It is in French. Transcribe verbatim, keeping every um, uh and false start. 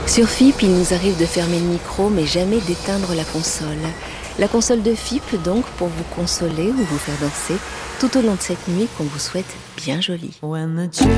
Sur F I P, il nous arrive de fermer le micro, mais jamais d'éteindre la console. La console de F I P, donc, pour vous consoler ou vous faire danser, tout au long de cette nuit qu'on vous souhaite bien jolie. When the children